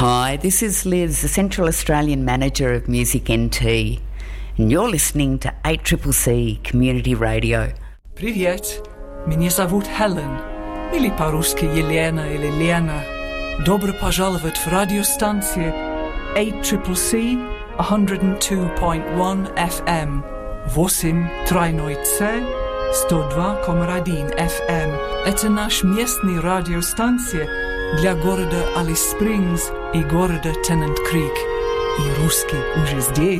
Hi, this is Liz, the Central Australian Manager of Music NT, and you're listening to 8CCC Community Radio. Привет, меня зовут Helen, или по-русски Елена или Лена. Добро пожаловать в радиостанцию 8CCC 102.1 FM, 8-3C 102,1 FM. Это наш местный радиостанция для города Алис Спрингс и города Теннант Крик. И русский уже здесь.